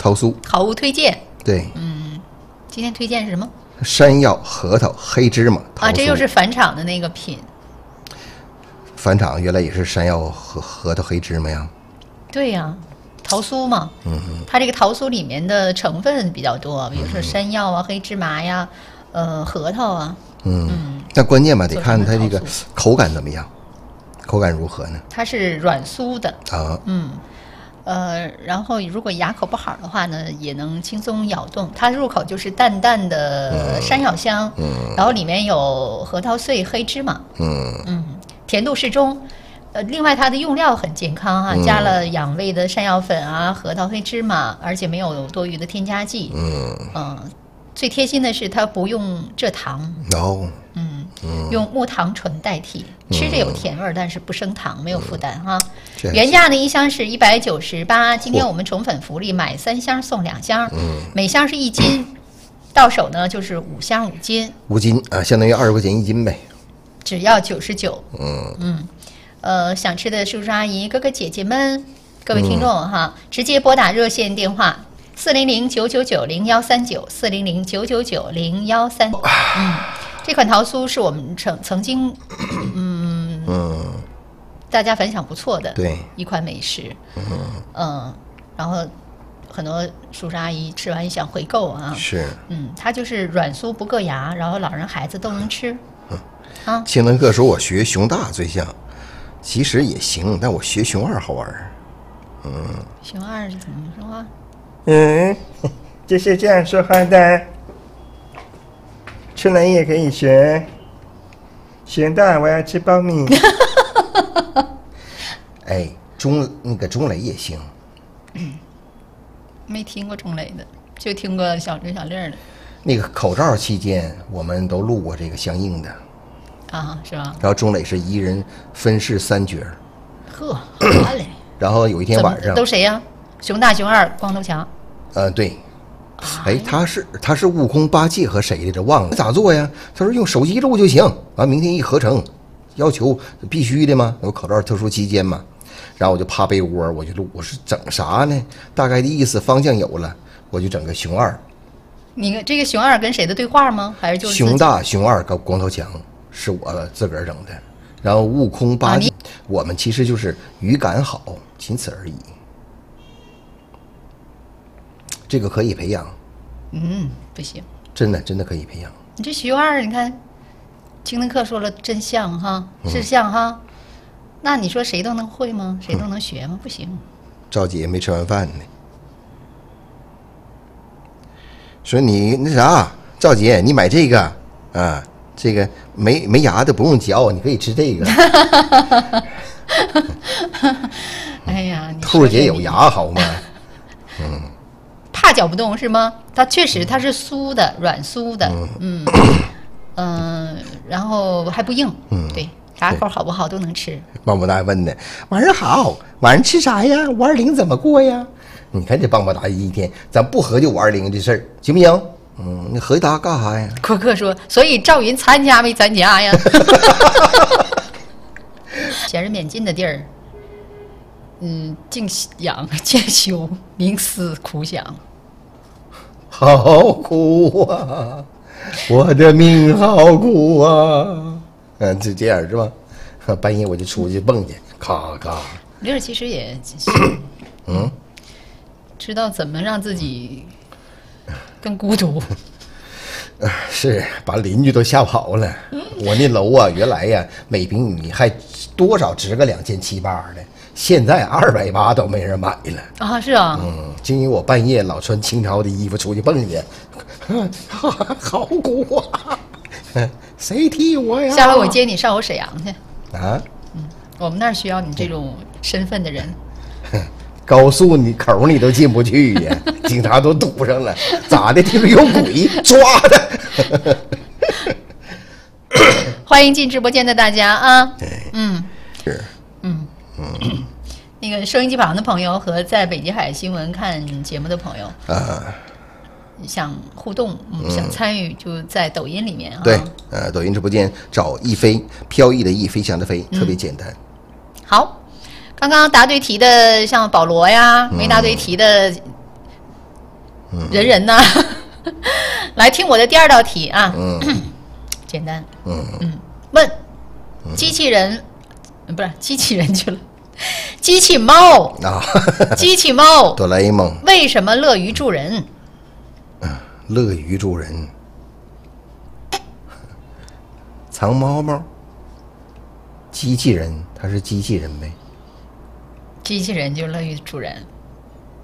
桃酥好物推荐。 对， 今天推荐是什么？ 山药、核桃、黑芝麻桃酥。 这又是返场的那个品。 返场原来也是山药和核桃、黑芝麻呀。 对呀，桃酥嘛，它这个桃酥里面的成分比较多，比如说山药啊、黑芝麻呀、核桃啊。 但关键吧，得看它这个口感怎么样，口感如何呢？ 它是软酥的啊， 然后如果牙口不好的话呢，也能轻松咬动。它入口就是淡淡的山药香，然后里面有核桃碎、黑芝麻，甜度适中。另外它的用料很健康啊，加了养胃的山药粉啊、核桃、黑芝麻，而且没有多余的添加剂。最贴心的是它不用蔗糖，用木糖醇代替，吃着有甜味，但是不升糖，没有负担哈。原价呢一箱是198，今天我们宠粉福利，买3箱送2箱，每箱是1斤，到手呢就是5箱5斤 ，5斤啊，相当于20块钱1斤呗， 只要99。想吃的叔叔阿姨、哥哥姐姐们，各位听众哈，直接拨打热线电话400-999-0139，400-999-0139。这款桃酥是我们曾经大家反响不错的一款美食。然后很多叔叔阿姨吃完也想回购啊。 是。 它就是软酥不硌牙，然后老人孩子都能吃。 青灯哥说我学熊大最像。其实也行，但我学熊二好玩。 熊二是怎么说话？ 就是这样说话的。春兰也可以学。熊大，我要吃苞米。 哎，钟磊也行。 没听过钟磊的，就听过小刘小丽的。 那个口罩期间，我们都录过这个相应的。 是吧？ 然后钟磊是一人分饰3角。 好嘞。 然后有一天晚上都谁呀？熊大、熊二、光头强。 对。他是悟空、八戒和谁来着？忘了咋做呀？他说用手机录就行。完明天一合成，要求必须的吗？有口罩特殊期间嘛。然后我就趴被窝，我就录。我是整啥呢？大概的意思方向有了，我就整个熊二。 你这个熊二跟谁的对话吗？还是就是熊大、熊二跟光头强？是我自个儿整的，然后悟空八戒，我们其实就是语感好，仅此而已。这个可以培养。 不行， 真的可以培养。 你这熊二，你看，青灯课说了真像哈，是像哈，那你说谁都能会吗？谁都能学吗？不行。 赵姐没吃完饭呢，说你那啥，赵姐你买这个啊。这个没牙的不用嚼，你可以吃这个。 哎呀， 兔姐有牙好吗？ 怕嚼不动是吗？它确实它是酥的，软酥的，然后还不硬，对，牙口好不好都能吃。 棒棒哒问的，晚上好，晚上吃啥呀？520怎么过呀？你看这棒棒哒一天，咱不合计520这事儿，行不行？你回答干啥呀？ 库克说：“所以赵云参加没参加呀？”闲人免进的地儿，静养渐修，冥思苦想， 好苦啊！我的命好苦啊！就这样是吧？半夜我就出去蹦去，咔咔。 丽儿其实也，知道怎么让自己。更孤独， 是把邻居都吓跑了。我那楼啊，原来呀每平米还多少值个2700的，现在280都没人买了是啊。 就因为我半夜老穿清朝的衣服出去蹦去，好苦啊！谁替我呀？ 下回我接你上我沈阳去啊。 我们那儿需要你这种身份的人。 高速你口你都进不去呀，警察都堵上了，咋的？听说有鬼抓的。 欢迎进直播间的大家啊！ 是， 那个收音机旁的朋友和在北极海新闻看节目的朋友想互动，想参与，就在抖音里面啊。 对，抖音直播间找一飞，飘逸的逸，飞翔的飞，特别简单。 好。刚刚答对题的像保罗呀，没答对题的人人呐。来听我的第二道题啊，简单。问机器人，不是机器人去了，机器猫啊， 机器猫， 哆啦 A 梦为什么乐于助人？ 乐于助人，藏猫猫，机器人它是机器人呗， 机器人就乐于助人。